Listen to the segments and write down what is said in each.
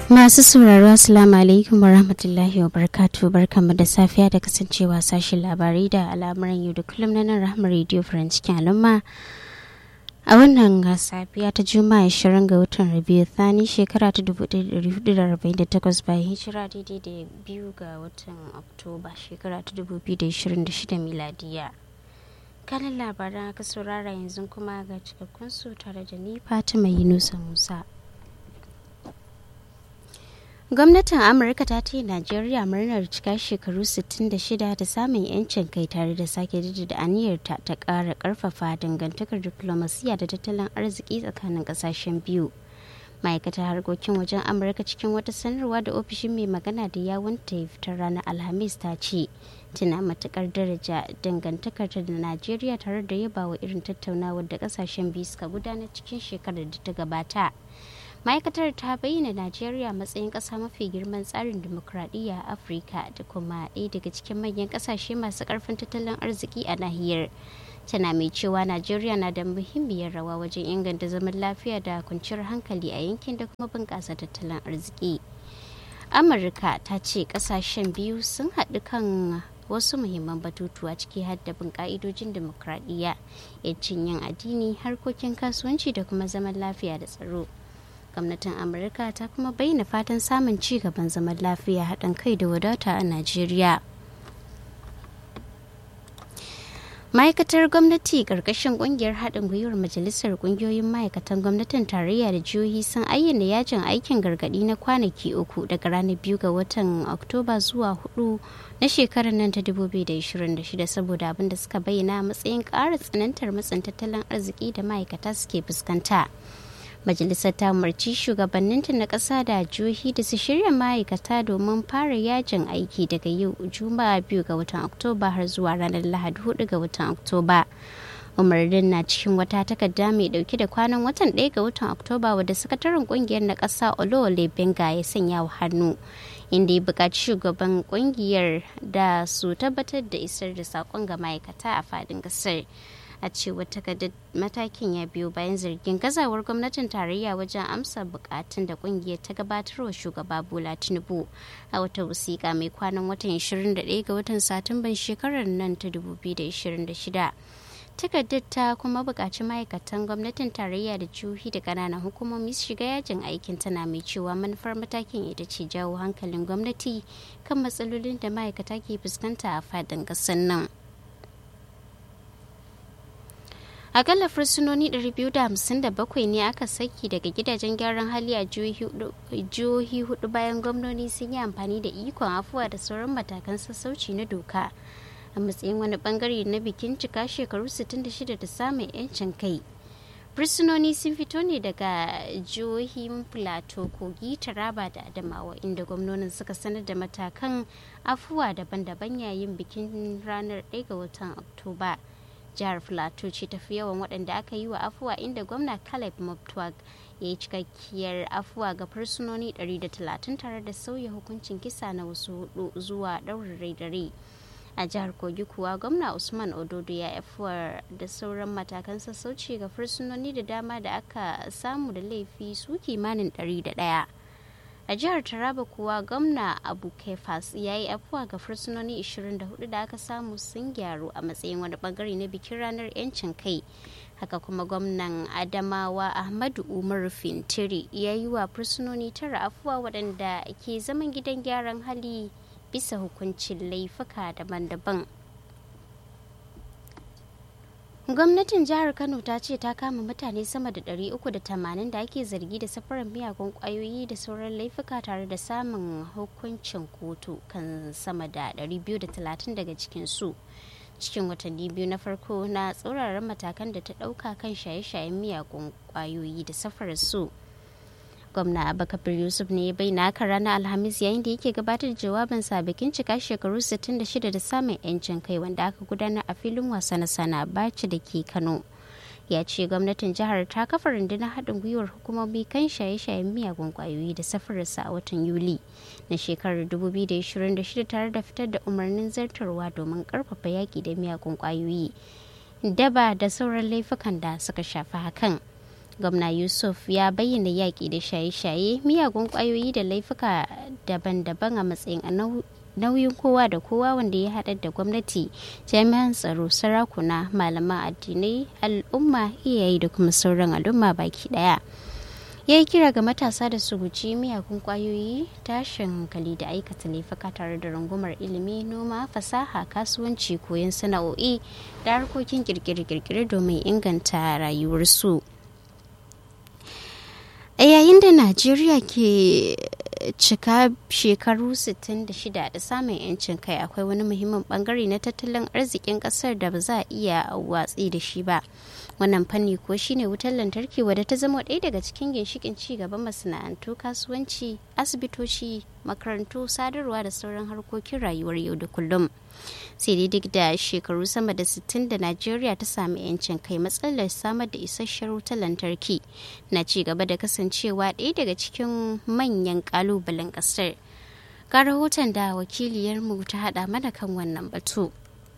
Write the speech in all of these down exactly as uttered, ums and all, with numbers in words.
Masu sauraro Assalamu alaikum wa rahmatullahi wa barakatuh, barkanmu da safiya da kasancewa sashen labarai da al'amuran yau da kullum na nan Rahama Radio France cikin al'umma. A wannan safiya ta Juma'a ashirin ga watan Rabiu Thani shekara ta dubu ɗaya da ɗari hudu da arba'in da takwas bayan hijira daidai da biyu ga watan Oktoba shekara ta dubu biyu da ashirin da shida miladiya. Kanin labaran aka saurara yanzu kuma ga cikakkun su tare da ni Fatima Yunusa Musa. Gwamnatin Amurka ta ce Najeriya murnar cika shekaru sittin da shida da samun 'yancin kai tare da sake jaddada aniyarta ta ƙara ƙarfafa dangantakar diflomasiyya da tattalin arziki tsakanin ƙasashen biyu. Ma'aikatar harkokin wajen Amurka cikin wata sanarwa da ofishin mai magana da yawunta ya fitar ranar Alhamis ta ce tana matuƙar daraja dangantakarta da Najeriya tare da yabawa irin tattaunawar da ƙasashen biyu suka gudanar cikin shekarar da ta gabata. Ma'aikatar ta bayyana Najeriya matsayin ƙasa mafi girman tsarin dimokuraɗiyya a Afirka da kuma ɗaya daga cikin manyan ƙasashe masu ƙarfin tattalin arziki a nahiyar. Tana mai cewa Najeriya na da muhimmiyar rawa wajen inganta zaman lafiya da kwanciyar hankali a yankin da kuma bunƙasa tattalin arziki. Amurka ta ce ƙasashen biyu sun haɗu kan wasu muhimman batutuwa ciki har da bin ƙa'idojin dimokuraɗiyya, yancin yin addini, harkokin kasuwanci da kuma zaman lafiya da tsaro. Gwamnatin Amurka ta kuma bayyana fatan samun ci gaban zaman lafiya, haɗin kai da wadata a Najeriya. Ma'aikatar gwamnati ƙarƙashin ƙungiyar haɗin gwiwar majalisar ƙungiyoyin ma'aikatan gwamnatin tarayya da jihohi sun ayyana yajin aikin gargaɗi na kwanaki uku daga ranar biyu ga watan Oktoba zuwa hudu na shekarar nan ta dubu biyu da ashirin da shida saboda abin da suka bayyana a matsayin ƙara tsanantar matsin tattalin arziki da ma'aikata suke fuskanta. Majalisar ta umarci shugabanninta na ƙasa da jihohi da su shirya ma'aikata domin fara yajin aiki daga yau Juma'a biyu ga watan Oktoba har zuwa ranar Lahadi hudu ga watan Oktoba. Umarnin na cikin wata takarda mai dauke da kwanan watan ɗaya ga watan Oktoba wadda sakataren kungiyar na ƙasa Olowole Benga ya sanya wa hannu, inda ya buƙaci shugaban kungiyar da su tabbatar da isar da saƙon ga ma'aikata a faɗin ƙasar. A cewar takardar matakin ya biyo bayan zargin gazawar gwamnatin tarayya wajen amsa bukatun da kungiyar ta gabatarwa shugaba Bola Tinubu a wata wasiƙa mai kwanan watan ashirin da ɗaya ga watan Satumban shekarar nan ta dubu biyu da ashirin da shida. Takardar ta kuma buƙaci ma'aikatan gwamnatin tarayya da jihohi da ƙananan hukumomi su shiga yajin aikin, tana mai cewa manufar matakin ita ce jawo hankalin gwamnati kan matsalolin da ma'aikata ke fuskanta a faɗin ƙasar nan. Akalla fursunoni ɗari biyu da hamsin da bakwai ne aka saki daga gidajen gyaran hali a jihohi hudu bayan gwamnoni sun yi amfani da ikon afuwa da sauran matakan sassauci na doka a matsayin wani bangare na bikin cika shekaru sittin da shida da samun 'yancin kai. Fursunoni sun fito ne daga jihohin Plateau, Kogi, Taraba da Adamawa, inda gwamnonin suka sanar da matakan afuwa daban-daban yayin bikin ranar ɗaya ga watan Oktoba. Jihar Plateau ce tafi yawan waɗanda aka yi wa afuwa, inda gwamna Caleb Mutfwang ya yi cikakkiyar afuwa ga fursunoni ɗari da talatin tare da sauya hukuncin kisa na wasu hudu zuwa ɗaurin rai da rai. A jihar Kogi kuwa gwamna Usman Ododo ya afuwa da sauran matakan sassauci ga fursunoni da dama da aka samu da laifi su kimanin ɗari da ɗaya. A jihar Taraba kuwa gwamna Abu Kefas ya yi afuwa ga fursunoni ashirin da hudu da aka samu sun gyaru a matsayin wani bangare na bikin ranar 'yancin kai. Haka kuma gwamnan Adamawa Ahmadu Umar Fintiri ya yi wa fursunoni tara afuwa waɗanda ke zaman gidan gyaran hali bisa hukuncin laifuka daban-daban. Gwamnatin jihar Kano ta ce ta kama mutane sama da ɗari uku da tamanin da ake zargi da safarar miyagun ƙwayoyi da sauran laifuka tare da samun hukuncin kotu kan sama da ɗari biyu da talatin daga cikinsu. Cikin watanni biyu na farko na tsauraran matakan da ta ɗauka kan shaye-shayen miyagun ƙwayoyi da safarar su. Gwamna Abubakar Yusuf ne ya bayyana haka ranar Alhamis yayin da yake gabatar da jawabinsa bikin cika shekaru sittin da shida da samun 'yancin kai wanda aka gudanar a filin wasa na Sana Baci da ke Kano. Ya ce gwamnatin jihar ta kafa rundunar haɗin gwiwar hukumomi kan shaye-shayen miyagun ƙwayoyi da safararsa a watan Yuli na shekarar dubu biyu da ashirin da shida tare da fitar da umarnin zartarwa domin ƙarfafa yaƙi da miyagun ƙwayoyi, daba da sauran laifukan da suka shafi hakan. Gwamna Yusuf ya bayyana yaƙi da shaye-shaye, miyagun ƙwayoyi da laifuka daban-daban a matsayin nauyin kowa da kowa wanda ya haɗa da gwamnati, jami'an tsaro, sarakuna, malaman addinai, al'umma, iyaye da kuma sauran al'umma baki ɗaya. Ya yi kira ga matasa da su guji miyagun ƙwayoyi, tashin hankali da aikata laifuka tare da rungumar ilimi, noma, fasaha, kasuwanci, koyon sana'o'i da harkokin kirkire-kirkire domin inganta rayuwarsu. A yayin da Najeriya ke cika shekaru sittin da shida da samun 'yancin kai, akwai wani muhimmin bangare na tattalin arzikin kasar da ba za a iya watsi da shi ba. Wannan fanni ko shine wutar lantarki, wadda ta zama ɗaya daga cikin ginshikin ci gaban masana'antu, kasuwanci, asibitoci, makarantu, sadarwa da sauran harkokin rayuwar yau da kullum. Sai dai duk da shekaru sama da sittin da Najeriya ta sami 'yancin kai, matsalar samar da isasshen wutar lantarki na ci gaba da kasancewa ɗaya daga cikin manyan ƙalubalen ƙasar. Ga rahoton da wakiliyarmu ta haɗa mana kan wannan batu.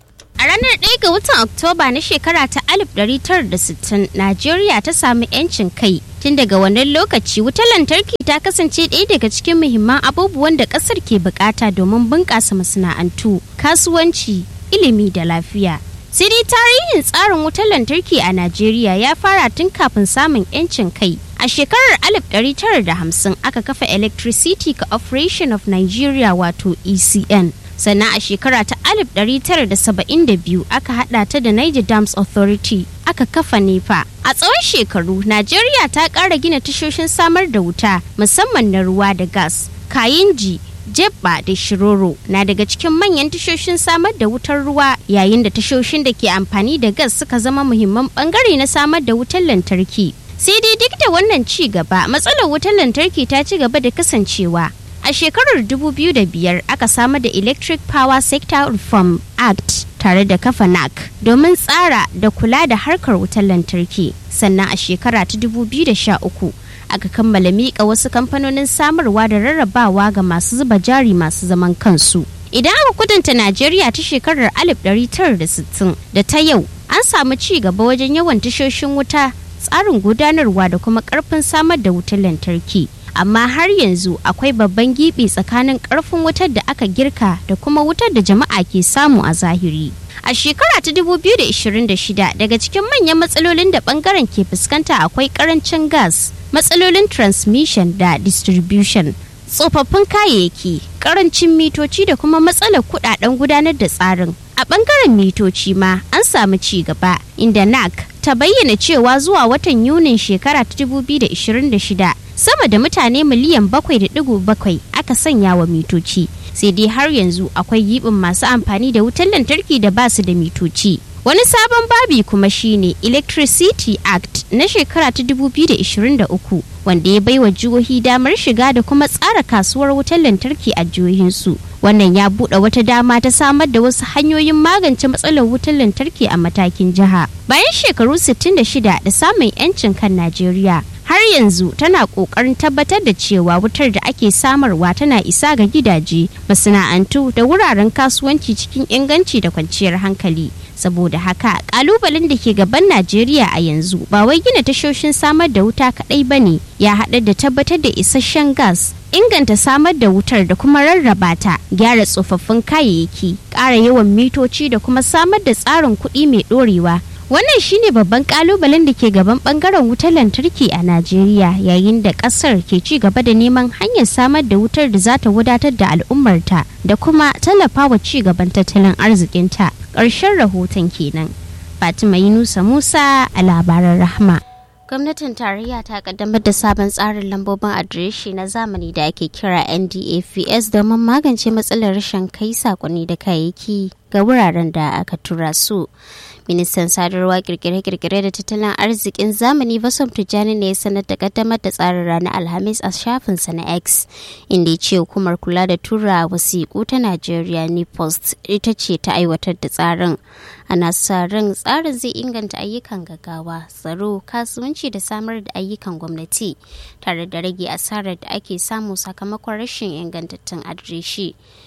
A ranar ɗaya ga watan Oktoba na shekara ta alif ɗari tara da sittin, Najeriya ta sami 'yancin kai. Tun daga wannan lokaci, wutar lantarki ta kasance ɗaya daga cikin muhimman abubuwan da ƙasar ke bukata domin bunƙasa masana'antu, kasuwanci, ilimi da lafiya. Sai dai tarihin tsarin wutar lantarki a Najeriya ya fara tun kafin samun 'yancin kai. A shekarar alif ɗari tara da hamsin aka kafa Electricity Corporation of Nigeria, wato E C N. Sannan a shekara ta alif ɗari tara da saba'in da biyu aka hada ta da Niger Dams Authority, aka kafa NEPA. A tsawon shekaru, Najeriya ta ƙara gina tashoshin samar da wuta, musamman na ruwa da gas. Kayinji, Jebba da Shiroro na daga cikin manyan tashoshin samar da wutar ruwa, yayin da tashoshin da ke amfani da gas suka zama muhimman bangare na samar da wutar lantarki. Sai dai duk da wannan ci gaba, matsalar wutar lantarki ta ci gaba da kasancewa. A shekarar dubu biyu da biyar aka samar da Electric Power Sector Reform Act tare da kafa N A C domin tsara da kula da harkar wutar lantarki. Sannan a shekara ta dubu biyu da sha uku aka kammala miƙa wasu kamfanonin samarwa da rarrabawa ga masu zuba jari masu zaman kansu. Idan aka kudanta Najeriya ta shekarar alif ɗari tara da sittin da ta yau, an samu ci gaba wajen yawan tashoshin wuta, tsarin gudanarwa da kuma ƙarfin samar da wutar lantarki. Amma har yanzu akwai babban gibi tsakanin karfin wutar da aka girka da kuma wutar da jama'a ke samu a zahiri. A shekara ta dubu biyu da ashirin da shida, daga cikin manyan matsalolin da bangaren ke fuskanta akwai karancin gas, matsalolin transmission da distribution, tsofaffin kayayyaki, karancin mitoci da kuma matsalar kudaden gudanar da tsarin. A bangaren mitoci ma an samu ci gaba, inda N A C ta bayyana cewa zuwa watan Yunin shekara ta dubu biyu da ashirin da shida sama da mutane miliyan bakwai da digo bakwai aka sanya wa mitoci. Sai dai har yanzu akwai yibin masu amfani da wutar lantarki da ba su da mitoci. Wani sabon babi kuma shine Electricity Act na shekara ta dubu biyu da ashirin da uku, wanda ya baiwa jihohi damar shiga da kuma tsara kasuwar wutar lantarki a jihohinsu. Wannan ya buɗe wata dama ta samar da wasu hanyoyin magance matsalar wutar lantarki a matakin jiha. Bayan shekaru sittin da shida da samun 'yancin kan Najeriya, har yanzu tana ƙoƙarin tabbatar da cewa wutar da ake samarwa tana isa ga gidaje, masana'antu da wuraren kasuwanci cikin inganci da kwanciyar hankali. Saboda haka, ƙalubalen da ke gaban Najeriya a yanzu ba wai gina tashoshin samar da wuta kaɗai ba ne, ya haɗa da tabbatar da isasshen gas, inganta samar da wutar da kuma rarraba ta, gyara tsofaffin kayayyaki, ƙara yawan mitoci da kuma samar da tsarin kuɗi mai ɗorewa. Wannan shine babban kalubalen da ke gaban bangaren wutar lantarki a Najeriya, yayin da kasar ke ci gaba da neman hanyar samar da wutar da za ta wadatar da al'ummarta da kuma tallafawa ci gaban tattalin arzikinta. Ƙarshen rahoton kenan. Fatima Yunusa Musa a labaran Rahma. Gwamnatin tarayya ta kaddamar da sabon tsarin lambobin adireshi na zamani da ake kira N D A P S domin magance matsalar rashin kai sakonni da kayayyaki ga wuraren da aka tura su. Ministan sadarwa, kirkire-kirkire da tattalin arzikin zamani Basom Tijjani ne ya sanar da kaddamar da tsarin ranar Alhamis a shafinsa na X, inda ya ce hukumar kula da tura wasiƙu ta Najeriya N I P O S T ita ce ta aiwatar da tsarin. Ana sa ran tsarin zai inganta ayyukan gaggawa, tsaro, kasuwanci da samar da ayyukan gwamnati, tare da rage asarar da ake samu sakamakon rashin ingantattun adireshi.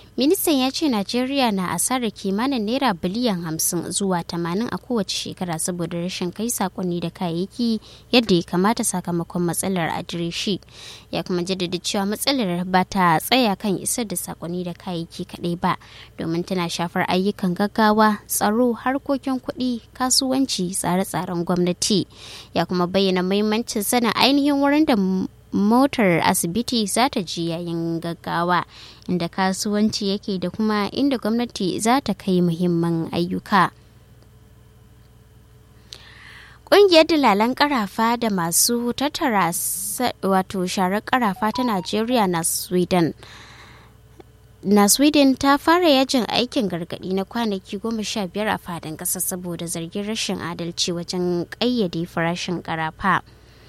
Ministan ya ce Najeriya na asarar kimanin naira biliyan hamsin zuwa tamanin a kowace shekara saboda rashin kai sakonni da kayayyaki yadda ya kamata sakamakon matsalar adireshi. Ya kuma jaddada cewa matsalar ba ta tsaya kan isar da sakonni da kayayyaki kaɗai ba, domin tana shafar ayyukan gaggawa, tsaro, harkokin kuɗi, kasuwanci, tsare-tsaren gwamnati. Ya kuma bayyana muhimmancin sanin ainihin wurin da motar asibiti za ta ji yayin gaggawa, inda kasuwanci yake da kuma inda gwamnati za ta kai muhimman ayyuka. Ƙungiyar dalalan ƙarafa da masu tattara wato sharar ƙarafa ta Najeriya na Sweden na Sweden ta fara yajin aikin gargaɗi na kwanaki goma sha biyar a fadin ƙasa saboda zargin rashin adalci wajen ƙayyade farashin ƙarafa,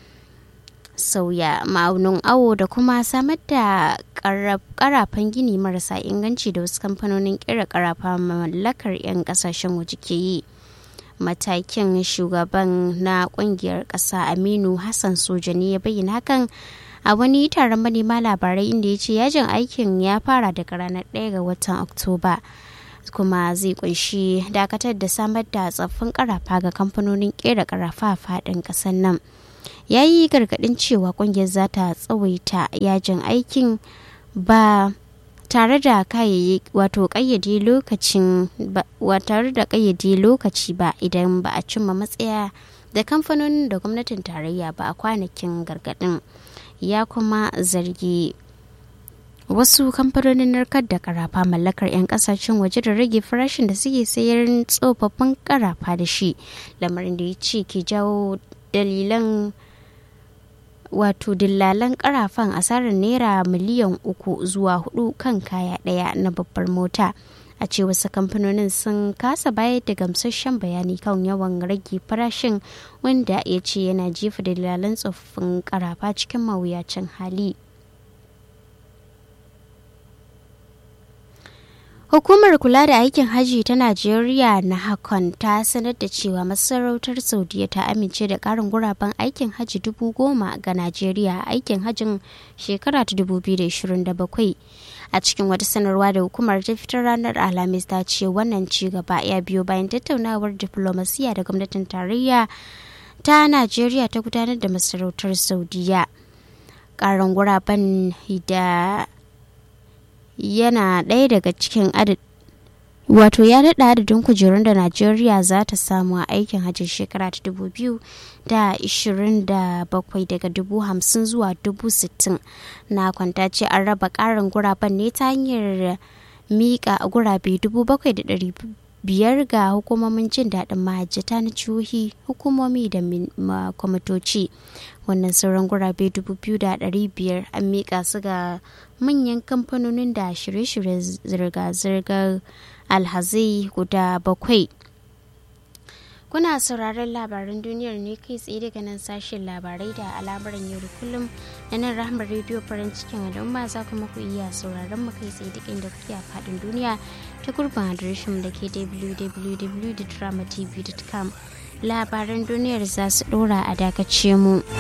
sauya ma'aunin awo da kuma samar da karafan gini marasa inganci da wasu kamfanonin kera karafa mallakar 'yan kasashen waje ke yi. Matakin shugaban na kungiyar kasa Aminu Hassan Soja ne ya bayyana hakan a wani taron manema labarai, inda ya ce yajin aikin ya fara daga ranar ɗaya ga watan Oktoba kuma zai kunshi dakatar da samar da tsaffin karafa ga kamfanonin kera karafa a faɗin ƙasar nan. Ya yi gargaɗin cewa ƙungiyar za ta tsawaita yajin aikin ba tare da kayayyaki wato ƙayyade lokacin ba tare da ƙayyade lokaci ba idan ba a cimma matsaya da kamfanonin da gwamnatin tarayya ba a kwanakin gargaɗin. Ya kuma zargi wasu kamfanonin narkar da karafa mallakar 'yan kasashen waje da rage farashin da suke sayar tsofaffin karafa da shi, lamarin da ya ce ke jawo dalilan wato dillalan karafan asarar naira miliyan uku zuwa hudu kan kaya daya na babbar mota. A ce wasu kamfanonin sun kasa bayar da gamsasshen bayani kan yawan rage farashin, wanda ya ce yana jefa dillalan tsofaffin karafa cikin mawuyacin hali. Hukumar kula da aikin hajji ta Najeriya na Hakan ta sanar da cewa masarautar Saudiya ta amince da karin guraben aikin hajji dubu goma ga Najeriya a aikin hajjin shekara ta dubu biyu da ashirin da bakwai. A cikin wata sanarwa da hukumar ta fitar ranar Alhamis ta ce wannan ci gaba ya biyo bayan tattaunawar diflomasiya da gwamnatin tarayya ta Najeriya ta gudanar da masarautar Saudiya. Karin guraben da yana ɗaya daga cikin adad wato ya daɗa adadin kujerun da Najeriya za ta samu a aikin hajji shekara ta dubu biyu da ashirin da bakwai daga dubu hamsin zuwa dubu sittin. Na kwanta ce an raba ƙarin guraben ne ta hanyar miƙa gurabe dubu bakwai da ɗari biyar ga hukumomin jin daɗin mahajjata na jihohi, hukumomi da kwamitoci. Wannan sauran gurabe dubu biyu da ɗari biyar an miƙa su ga manyan kamfanonin da shirye-shiryen zirga-zirgar alhazai guda bakwai. Kuna sauraron labaran duniyar ne kai tsaye daga nan sashen labarai da al'amuran yau da kullum na nan Rahmar rediyo farin cikin al'umma. Za kuma ku iya sauraron mu kai tsaye duk inda kuke a faɗin duniya ta gurbin adireshin da ke w w w dot drama t v dot com. Labaran duniyar za su ɗora a dakace mu.